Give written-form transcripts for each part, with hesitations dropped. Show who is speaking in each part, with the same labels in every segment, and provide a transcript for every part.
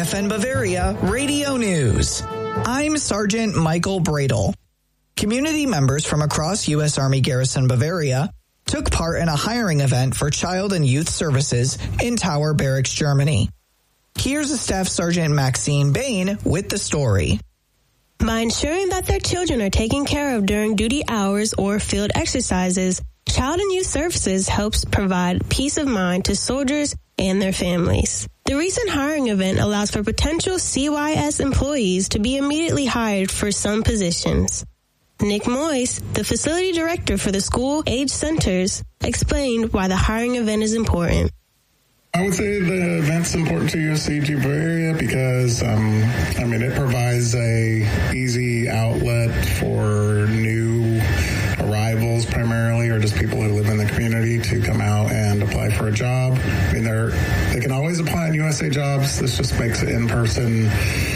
Speaker 1: AFN Bavaria Radio News. I'm Sergeant Michael Bradle. Community members from across U.S. Army Garrison Bavaria took part in a hiring event for Child and Youth Services in Tower Barracks, Germany. Here's a Staff Sergeant Maxine Bain with the story.
Speaker 2: By ensuring that their children are taken care of during duty hours or field exercises, Child and Youth Services helps provide peace of mind to soldiers and their families. The recent hiring event allows for potential CYS employees to be immediately hired for some positions. Nick Moyes, the facility director for the school age centers, explained why the hiring event is important.
Speaker 3: I would say the event's important to USAG Bavaria because, it provides a easy outlet for new arrivals primarily, or just people who live in the community to come out and apply for a job. They can always apply on USA Jobs. This just makes it in-person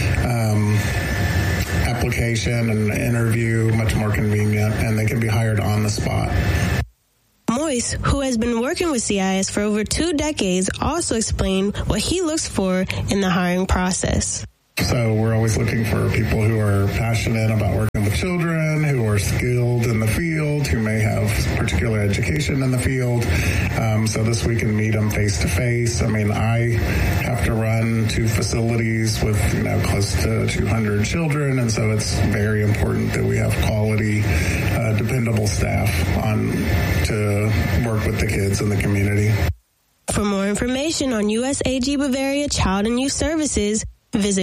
Speaker 3: application and interview much more convenient, and they can be hired on the spot.
Speaker 2: Moyes, who has been working with CIS for over 2 decades, also explained what he looks for in the hiring process.
Speaker 3: So we're always looking for people who are passionate about working with children, who are skilled in the field, who may have particular education in the field. So this we can meet them face to face. I have to run 2 facilities with close to 200 children, and so it's very important that we have quality, dependable staff on to work with the kids in the community.
Speaker 2: For more information on USAG Bavaria Child and Youth Services, visit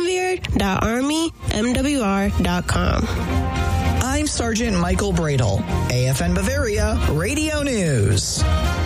Speaker 2: grafenweerd.armymwr.com.
Speaker 1: I'm Sergeant Michael Bradle, AFN Bavaria Radio News.